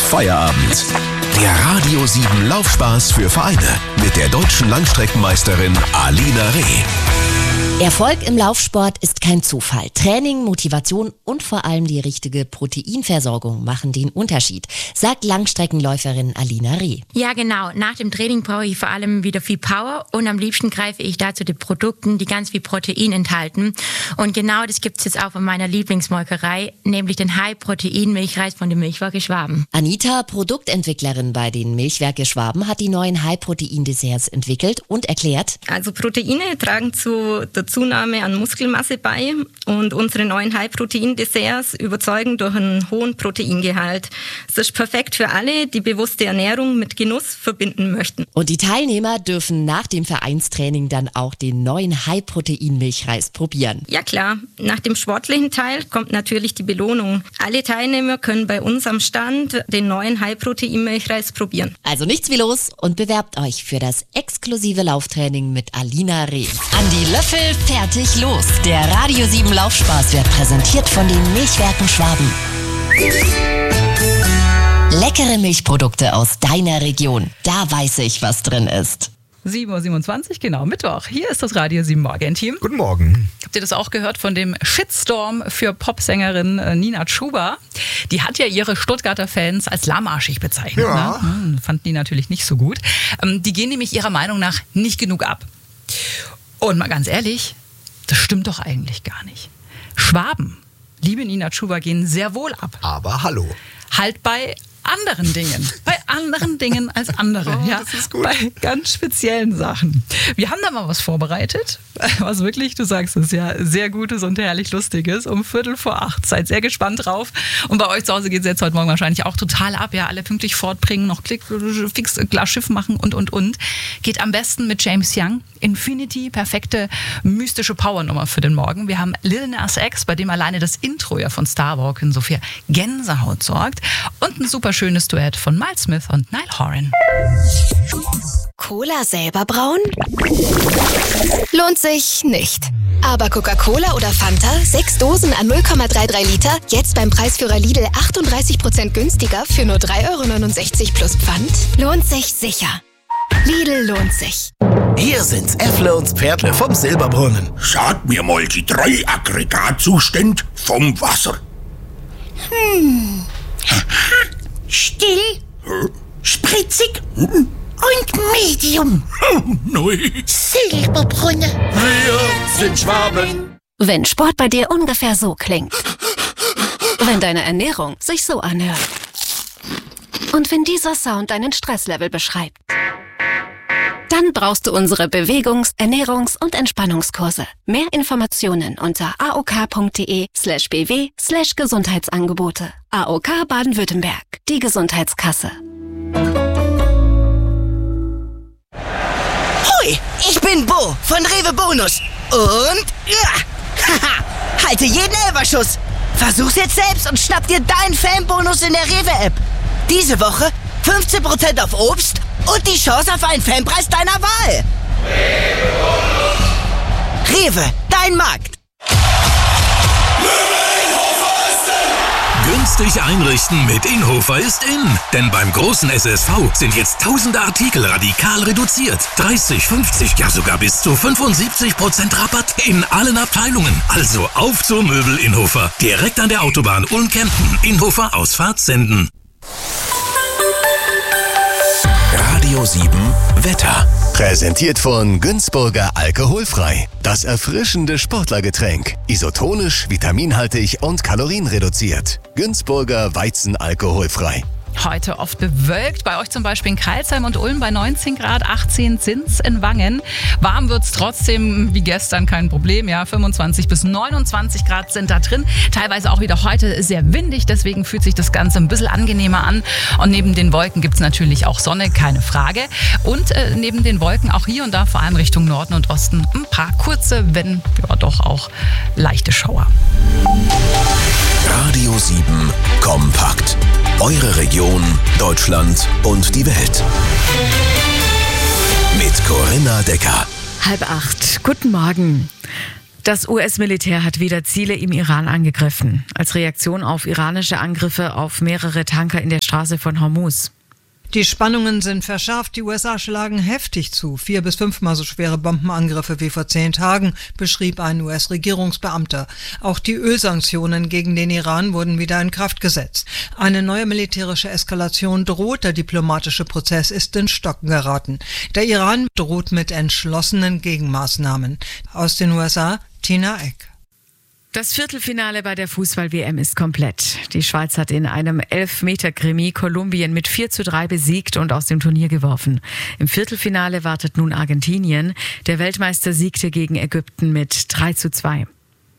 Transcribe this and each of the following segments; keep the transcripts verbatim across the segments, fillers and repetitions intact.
Feierabend. Der Radio sieben Laufspaß für Vereine mit der deutschen Langstreckenmeisterin Alina Reh. Erfolg im Laufsport ist kein Zufall. Training, Motivation und vor allem die richtige Proteinversorgung machen den Unterschied, sagt Langstreckenläuferin Alina Reh. Ja, genau. Nach dem Training brauche ich vor allem wieder viel Power und am liebsten greife ich da zu den Produkten, die ganz viel Protein enthalten. Und genau das gibt es jetzt auch von meiner Lieblingsmolkerei, nämlich den High-Protein-Milchreis von den Milchwerke Schwaben. Anita, Produktentwicklerin bei den Milchwerke Schwaben, hat die neuen High-Protein-Desserts entwickelt und erklärt: Also Proteine tragen zu der Zunahme an Muskelmasse bei und unsere neuen High-Protein-Desserts überzeugen durch einen hohen Proteingehalt. Es ist perfekt für alle, die bewusste Ernährung mit Genuss verbinden möchten. Und die Teilnehmer dürfen nach dem Vereinstraining dann auch den neuen High-Protein-Milchreis probieren. Ja klar, nach dem sportlichen Teil kommt natürlich die Belohnung. Alle Teilnehmer können bei uns am Stand den neuen High-Protein-Milchreis probieren. Also nichts wie los und bewerbt euch für das exklusive Lauftraining mit Alina Reh. An die Löffel, fertig, los! Der Radio sieben Laufspaß wird präsentiert von den Milchwerken Schwaben. Leckere Milchprodukte aus deiner Region. Da weiß ich, was drin ist. sieben Uhr siebenundzwanzig, genau, Mittwoch. Hier ist das Radio sieben Morgen-Team. Guten Morgen. Habt ihr das auch gehört von dem Shitstorm für Popsängerin Nina Chuba? Die hat ja ihre Stuttgarter Fans als lahmarschig bezeichnet. Ja. Ne? Hm, fanden die natürlich nicht so gut. Ähm, die gehen nämlich ihrer Meinung nach nicht genug ab. Und mal ganz ehrlich, das stimmt doch eigentlich gar nicht. Schwaben, liebe Nina Chuba, gehen sehr wohl ab. Aber hallo. Halt bei anderen Dingen. Bei anderen Dingen als andere. Oh, ja, das ist gut. Bei ganz speziellen Sachen. Wir haben da mal was vorbereitet, was wirklich, du sagst es ja, sehr Gutes und herrlich Lustiges. Um Viertel vor acht. Seid sehr gespannt drauf. Und bei euch zu Hause geht es jetzt heute Morgen wahrscheinlich auch total ab. Ja, alle pünktlich fortbringen, noch Klick, fix, klar Schiff machen und, und, und. Geht am besten mit James Young. Infinity, perfekte mystische Powernummer für den Morgen. Wir haben Lil Nas X, bei dem alleine das Intro ja von Starwalking so für Gänsehaut sorgt. Und ein super schönes Duett von Miles Smith und Niall Horan. Cola selber brauen? Lohnt sich nicht. Aber Coca-Cola oder Fanta, sechs Dosen an null Komma dreiunddreißig Liter, jetzt beim Preisführer Lidl achtunddreißig Prozent günstiger für nur drei Euro neunundsechzig plus Pfand? Lohnt sich sicher. Lidl lohnt sich. Hier sind's Äffle und Pferdle vom Silberbrunnen. Sag mir mal die drei Aggregatzustände vom Wasser. Hm. Still, spritzig und medium. Neu. Silberbrunnen. Wir sind Schwaben. Wenn Sport bei dir ungefähr so klingt. Wenn deine Ernährung sich so anhört. Und wenn dieser Sound deinen Stresslevel beschreibt. Dann brauchst du unsere Bewegungs-, Ernährungs- und Entspannungskurse. Mehr Informationen unter aok.de slash bw slash Gesundheitsangebote. A O K Baden-Württemberg, die Gesundheitskasse. Hoi, ich bin Bo von Rewe Bonus. Und ja, haha, halte jeden Elferschuss. Versuch's jetzt selbst und schnapp dir deinen Fanbonus in der Rewe-App. Diese Woche fünfzehn Prozent auf Obst und die Chance auf einen Fanpreis deiner Wahl. Rewe, dein Markt. Günstig einrichten mit Inhofer ist in. Denn beim großen S S V sind jetzt tausende Artikel radikal reduziert. dreißig, fünfzig, ja sogar bis zu fünfundsiebzig Prozent Rabatt in allen Abteilungen. Also auf zur Möbel Inhofer. Direkt an der Autobahn Ulm-Kempten. Inhofer Ausfahrt senden. Radio sieben Wetter. Präsentiert von Günzburger Alkoholfrei. Das erfrischende Sportlergetränk. Isotonisch, vitaminhaltig und kalorienreduziert. Günzburger Weizen alkoholfrei. Heute oft bewölkt, bei euch zum Beispiel in Karlsheim und Ulm bei neunzehn Grad, achtzehn sind's in Wangen. Warm wird's trotzdem wie gestern, kein Problem, ja, fünfundzwanzig bis neunundzwanzig Grad sind da drin. Teilweise auch wieder heute sehr windig, deswegen fühlt sich das Ganze ein bisschen angenehmer an. Und neben den Wolken gibt's natürlich auch Sonne, keine Frage. Und äh, neben den Wolken auch hier und da, vor allem Richtung Norden und Osten, ein paar kurze, wenn ja doch auch leichte Schauer. Radio sieben Kompakt. Eure Region, Deutschland und die Welt. Mit Corinna Decker. Halb acht. Guten Morgen. Das U S-Militär hat wieder Ziele im Iran angegriffen, als Reaktion auf iranische Angriffe auf mehrere Tanker in der Straße von Hormuz. Die Spannungen sind verschärft, die U S A schlagen heftig zu. Vier bis fünfmal so schwere Bombenangriffe wie vor zehn Tagen, beschrieb ein U S-Regierungsbeamter. Auch die Ölsanktionen gegen den Iran wurden wieder in Kraft gesetzt. Eine neue militärische Eskalation droht, der diplomatische Prozess ist ins Stocken geraten. Der Iran droht mit entschlossenen Gegenmaßnahmen. Aus den U S A, Tina Eck. Das Viertelfinale bei der Fußball-W M ist komplett. Die Schweiz hat in einem Elfmeter-Krimi Kolumbien mit vier zu drei besiegt und aus dem Turnier geworfen. Im Viertelfinale wartet nun Argentinien. Der Weltmeister siegte gegen Ägypten mit drei zu zwei.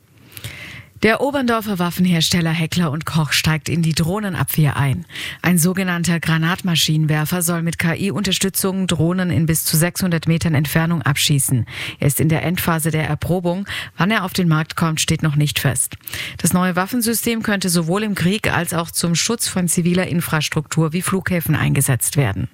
Der Oberndorfer Waffenhersteller Heckler und Koch steigt in die Drohnenabwehr ein. Ein sogenannter Granatmaschinenwerfer soll mit K I-Unterstützung Drohnen in bis zu sechshundert Metern Entfernung abschießen. Er ist in der Endphase der Erprobung. Wann er auf den Markt kommt, steht noch nicht fest. Das neue Waffensystem könnte sowohl im Krieg als auch zum Schutz von ziviler Infrastruktur wie Flughäfen eingesetzt werden.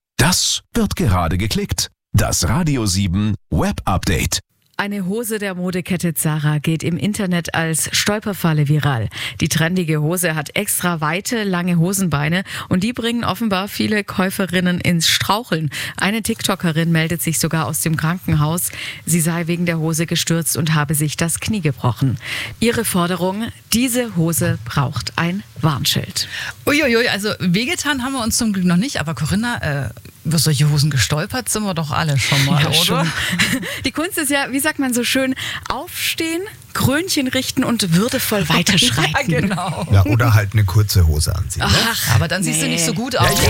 Das wird gerade geklickt. Das Radio sieben Web Update. Eine Hose der Modekette Zara geht im Internet als Stolperfalle viral. Die trendige Hose hat extra weite, lange Hosenbeine und die bringen offenbar viele Käuferinnen ins Straucheln. Eine TikTokerin meldet sich sogar aus dem Krankenhaus. Sie sei wegen der Hose gestürzt und habe sich das Knie gebrochen. Ihre Forderung: diese Hose braucht ein Warnschild. Uiuiui, also wehgetan haben wir uns zum Glück noch nicht, aber Corinna, äh, über solche Hosen gestolpert sind wir doch alle schon mal, ja, oder? Schon. Die Kunst ist ja, wie sagt man so schön, aufstehen, Krönchen richten und würdevoll weiterschreiten. Ja, genau. Ja, oder halt eine kurze Hose anziehen. Ach, ne? Aber dann nee. siehst du nicht so gut aus. Ja,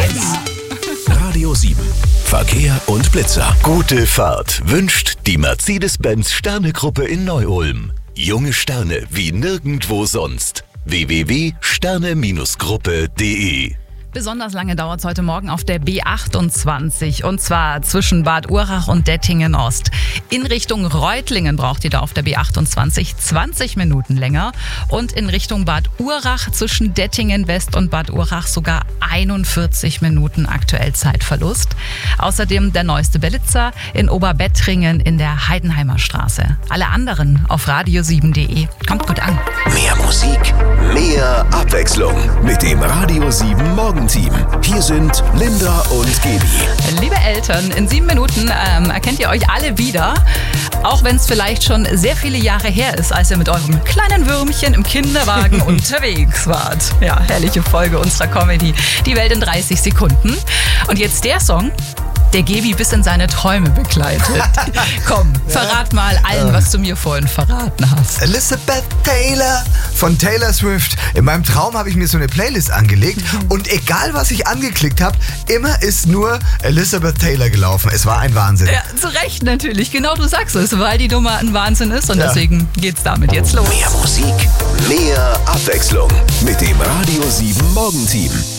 ja. Radio sieben. Verkehr und Blitzer. Gute Fahrt wünscht die Mercedes-Benz Sterne-Gruppe in Neu-Ulm. Junge Sterne wie nirgendwo sonst. w w w punkt sterne Gruppe punkt de. Besonders lange dauert es heute Morgen auf der B achtundzwanzig und zwar zwischen Bad Urach und Dettingen Ost. In Richtung Reutlingen braucht ihr da auf der B achtundzwanzig zwanzig Minuten länger und in Richtung Bad Urach zwischen Dettingen West und Bad Urach sogar einundvierzig Minuten aktuell Zeitverlust. Außerdem der neueste Belitzer in Oberbettringen in der Heidenheimer Straße. Alle anderen auf radio sieben punkt de. Kommt gut an. Mehr Musik, mehr Abwechslung mit dem Radio sieben Morgen Team. Hier sind Linda und Gaby. Liebe Eltern, in sieben Minuten ähm, erkennt ihr euch alle wieder. Auch wenn es vielleicht schon sehr viele Jahre her ist, als ihr mit eurem kleinen Würmchen im Kinderwagen unterwegs wart. Ja, herrliche Folge unserer Comedy. Die Welt in dreißig Sekunden. Und jetzt der Song, der Gaby bis in seine Träume begleitet. Komm, verrat mal allen, was du mir vorhin verraten hast. Elizabeth Taylor von Taylor Swift. In meinem Traum habe ich mir so eine Playlist angelegt und egal, was ich angeklickt habe, immer ist nur Elizabeth Taylor gelaufen. Es war ein Wahnsinn. Ja, zu Recht natürlich. Genau, du sagst es, weil die Nummer ein Wahnsinn ist und ja. deswegen geht's damit jetzt los. Mehr Musik, mehr Abwechslung mit dem Radio sieben Morgen Team.